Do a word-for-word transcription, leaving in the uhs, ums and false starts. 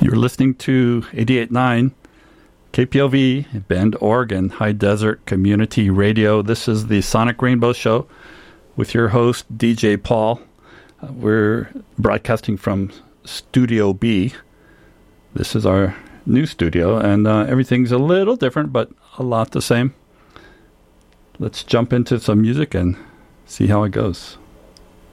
You're listening to eighty-eight point nine K P O V, Bend, Oregon, High Desert Community Radio. This is the Sonic Rainbow Show with your host, D J Paul. Uh, we're broadcasting from Studio B. This is our new studio, and uh, everything's a little different, but a lot the same. Let's jump into some music and see how it goes.